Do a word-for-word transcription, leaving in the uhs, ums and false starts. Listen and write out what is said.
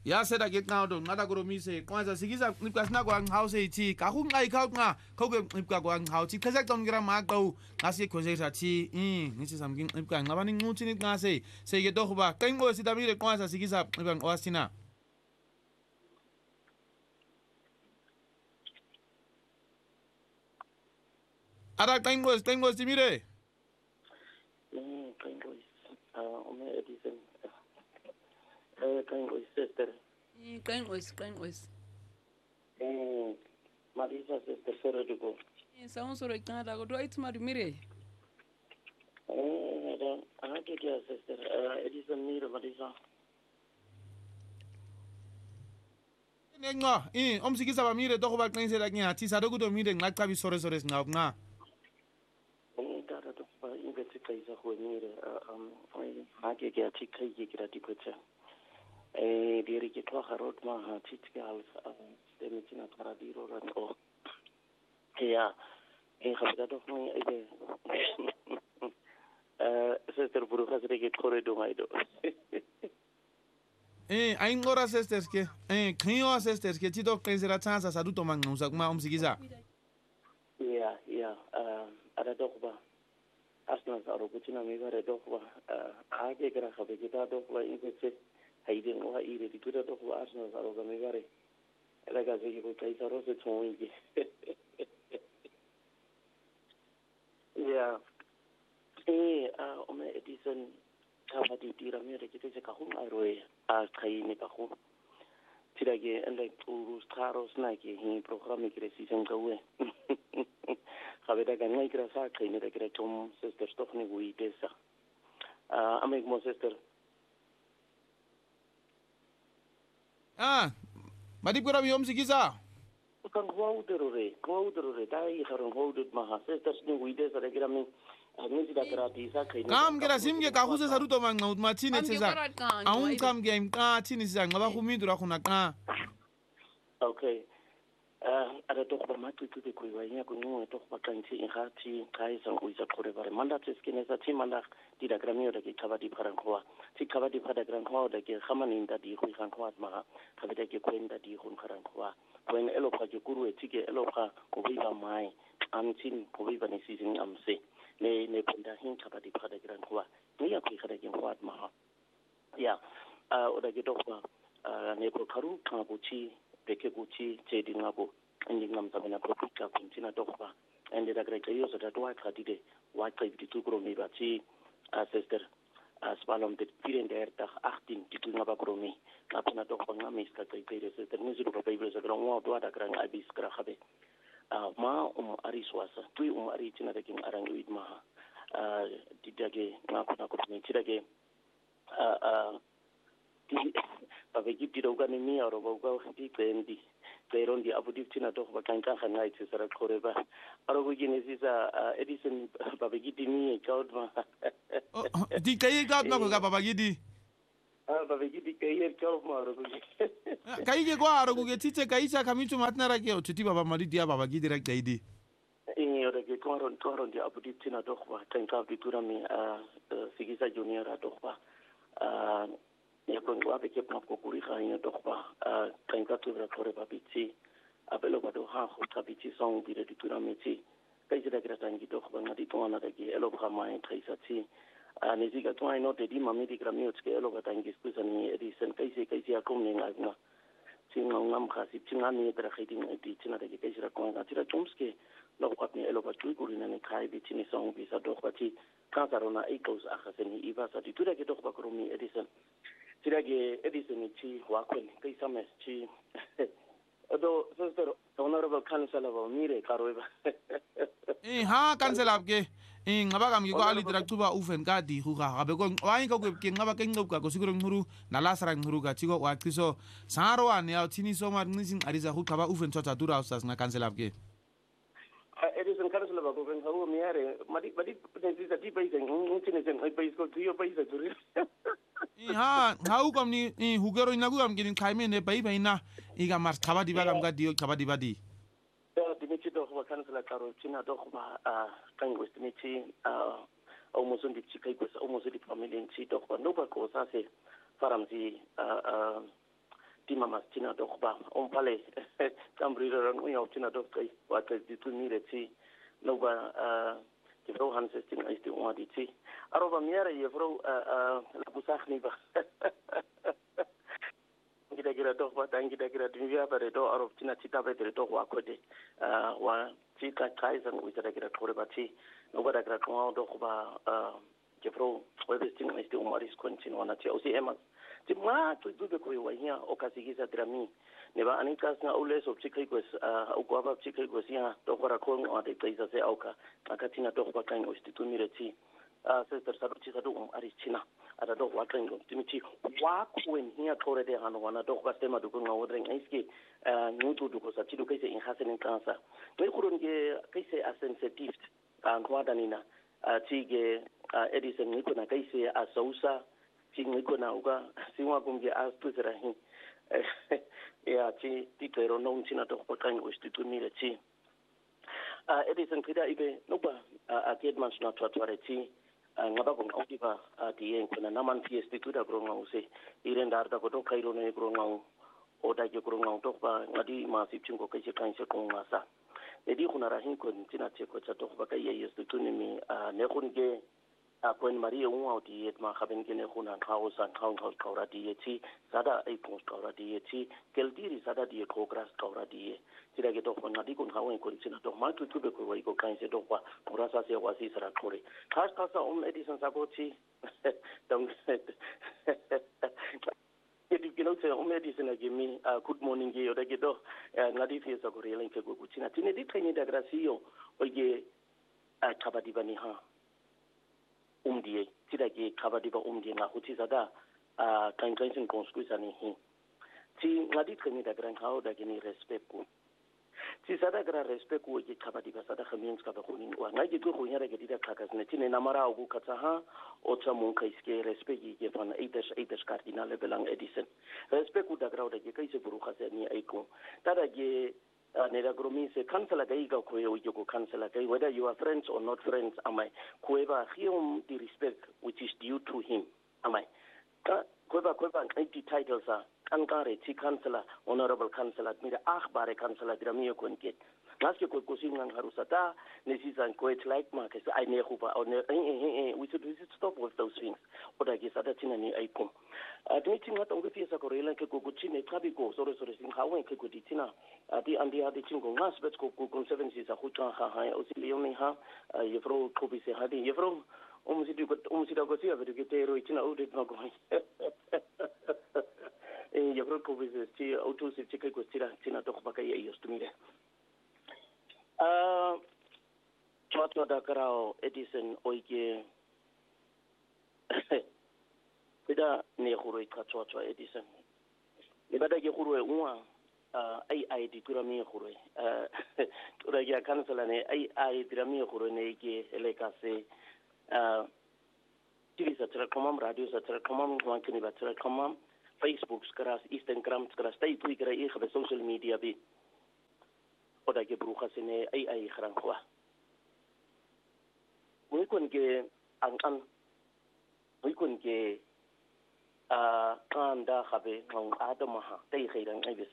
Ya seda ke nqawdo nqala kuromise kwanza sikiza nqibka sina kwa nghouse ithi ka hu nqa ikha nqa khoke nqibka kwa nghouse icheza xomkira maqo ngasi khosesa thi i ngithi samki nqibka ngaba ninquthi ni nqase seke to kuba qenqo sitabile kwanza sikiza nqiba nqwasina Ara qenqo qenqo simire Mm qenqo ah ume Edison eh qenqo sister Qenqo qenqo eh Marisa sister sore duko Sawon soro iqala kodwa ithi madumire eh da ake kia sister Edison mire Marisa nenqa i omsikisa bamire to kuba qinisela ngiyathi sa dokuto mire nqaqabi sore sore sinqa kunqa ngitara to ba ingethi kaisa go mire um ake kia thika ke kira dikotsa eh dire ke tloga rot ma ha tshitse alfa temitsina tsara diro ra tlo ya e ga to go ide eh sister buru ga se ke tlhore do ngaido eh ayinqora sisters ke eh qhiyo sisters ke tito qinisela tsansa sa duto manqusa kuma omsikisa ya ya uh ara to ba asna sa ro kutina mi bare to ba age kra khabe kita to ba ingetse haide no ha ire di tuta to ba asna sa ro ga mi bare era ga se ko kai sa ro se tsongi ya eh a o me Edison ka ba di tira me re ke se ka ho a roe a khaine ka ho tira ke ende tu staro snake hi programe ke resi sen ka we ga be da ga ngai kra sa khaine da kra tom sister stof ne wi pesa a amig mo sister ah madip kura bi omsikisa kan ho udere ho udere dai haron ho udut ma sister ne wi pesa da kra me Amisi da karati sa khaine kam kira simke ka khuse sa duto manqa uthmathine tsisa awun kam ke imqa thini sisa ngaba khumindu ra khuna qa okay uh ara to ba mathu tu ko wa nya ko ngo to ba kanthi ingati kai sang u isa khore bare manda tskine sa thi manda di da gramio da ke khaba di pharang khoa thi khaba di phada grang khoa da ke khamani nda di khu khang khoa ma khabe da ke kwenda di khu kharang khoa kwen elo kha ke kuru etike elo kha ko bi ba mai am tin ko bi ba ni sizing am se ne ne penda hin khaba di phada grang khoa ni ya khu khada ke khoa ma ya uh o da ke to ba ne ko kharu kha bu chi peke kuchi chedi ngabo ndi ngam tabena propika kuntina dokba ende da greka yo so da twa khatide wa qebi ditukro me batsi a sister as palom de firen der tag achttien ditu ngaba kromi kapna dokba ngam iska qebi sister nisu ko bible sa grong wa twa da grang abis kra khabe a ma um ari swasa tu um ari tina de king arang uid ma a didage ngapna ko ni tirage a a Papa giti do ga ni mi aro ba ga di pendi pero ndi abudi tina to ba kan kan ngai tse sara khore ba aro go gine sisa Edison papa giti mi ka ma di kai ga na go ga papa giti ah papa giti kai ka ma aro go kai ge go aro go ge tite kai sa kamitu matna ra ke o titi baba mari dia baba giti ra kai di eh ora ke ko ron to ron di abudi tina to ba kan ka bitura mi a sigisa junior to ba ah ya ko ngwa be ke pna ko kuri ga ina dokba a kan ka tubra khore ba bitsi a belo ba do ha go ka bitsi song bi re ditura metsi ka itsira kra tangi dokba ngadi to na ke elo ga mai thaisa tsi a ne ziga to ai no te di mami di grami otske elo ga tangi skusa ni Edison ka ise ka ise a kom ne ngazna tsi ngam kha si tsi ngani tra khiding edi tsina de ke itsira ko nga tsira tumske lo ga ne elo ba tui kuri na ne kai bitsi ni song bi sa dokba tsi ka zarona e goes a khaseni i ba sa ditura ke dokba kromi Edison Tirage Edison chi wakwen kai sames chi odo sister honorable councilor ba mire karoeba eh ha councilor ke eh ngaba kam ko ali direktuba ufen ka di hu ga be ko wa ko ke ngaba ke ngop ka ko siguro nguru na lasra nguru ga chigo wa kriso saro an ya tini so mar nisin ariza hu ka ba ufen tota dura usas na councilor ke Edison councilor ba ko fen hawo miare madi madi pesa ti pesa ngutine sen ai pesa ko tiyo pesa turi ha ha u kam ni hugero ina gu kam gin kaime ne bai bai na iga mar khaba di ba kam ga dio khaba di ba di ya dimiti do ko councilor karo china do ko ba kan west miti a o mo sun di chikai ko o mo sun di family chi do ko no ba ko sa se faram si a ti mama tina do ba on pale tambri ran u yo tina do kai wa ta di tu ni re ti no ba ke vro han se tin ai ti o di ti aro ba miere ye vro la busach ni ba kita kira do ba tan kita kira tin via bare do aro tina ti ta be do wa ko de wa ti ka kai san u ta kira kore ba ti no ba da kira ko do ba ke vro o be tin ai ti o maris continua na ti o si ema ti ma tu du be ko wa hia o ka sigisa drami ne ba anika nga ule so chikai ko o ko ba chikai ko sia to para ko o de taiza se auka akatina to ba kan o stitu mireti a se ter sa ru sa do ari china ada do wa kan ti mi ti wa ko en hia tore de hanu wana do ba tema du ko nga odren aiske nu tu du ko sa ti du kai se in hasen kansa me ko ron ge kai se a sensitive an kwa danina ti ge edison ni ko na kai se a sausa ti ngi ko na uga siwa kumge as tu zerahi ya ti ti pero non tina to pa kan instituto mire ti a edison kida ibe no ba a kedmans na twatware ti ngaba ko audiba ti en kuna naman fi instituto da gro ngau se iren dar da ko to kairo ne gro ngau o da ke gro ngau to ba ngadi ma si chingo kai se kan se ko ngasa e di kuna rahin ko tina che ko cha to ba kai instituto ni mi ne kun ge a kwen maria un auti et ma khaben ke ne khuna khaos an khaun khaus kaura di ti sada ai pos kaura di ti keldiri sada di progress kaura di tira ke to khona di kun khawen kun sina to ma tu tu be ko ko kan se to kwa pura sa se wasi sara khore khas khas um edison sa ko ti dong Jadi kino se um edison age mi good morning ge oda ke do ngadi fi sa ko relen ke ko kuchina tine di tani da grasio oge kabadi bani ha umdie tida ke kabadi ba umdie na huti sada a kan kan sin conskuisa ni hi ti ngadi kani da gran hao da ke ni respect ku ti sada gra respect ku ke kabadi ba sada khamins ka ba ku ni wa ngai ke ku nyara ke dida kakas ne tine namara ugu katsa ha o tsa mon kai ske respect ke fan eighties eighties cardinal belang edison respect ku da gra da ke kai se buru khase ni ai ku tada ke nera gromise kansela gai ga ko yo ko kansela gai whether you are friends or not friends amai kueba hium the respect which is due to him amai ka kueba kueba eighty titles are ankare ti kansela honorable kansela mira akhbare kansela dramiyo ko nke naske ko ko singan harusata ne season ko it like ma ke ai ne khuba on we should we should stop with those things oda ke sada tina ni ai kum admiti ngata ngofi sa ko rela ke ko kuchine thabi ko sore sore sing hawen ke ko ditina ati andi ati chingo ngas bet ko ko conservancy sa khutha ha ha o si leoni ha yefro khobi se hadi yefro um si ko um si da ko si ave ke tero itina o de ma ko e yefro khobi se ti auto se ti ko tira tina to ba kai yo stumire ah chotno da karao edison oike Ida ne khuroi ka tswa edison le bada ke khuroi unwa ai ai di turami khuroi tura ya kansela ne ai ai turami khuroi ne ke ele ka se T V sa tra komam radio sa tra komam wankini ba tra komam Facebook skras Instagram skras tai tu ikra i khabe social media bi oda ke bruxa sene ai ai khran khwa mo kon ke an an mo kon ke a kanda khabe ngong adama ha tai khairan ai